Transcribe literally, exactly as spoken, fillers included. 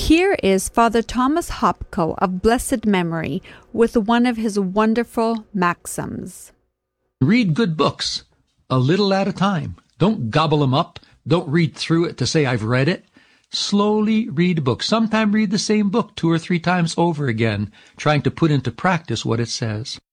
Here is Father Thomas Hopko of blessed memory with one of his wonderful maxims. Read good books, a little at a time. Don't gobble them up. Don't read through it to say I've read it. Slowly read a book. Sometimes read the same book two or three times over again, trying to put into practice what it says.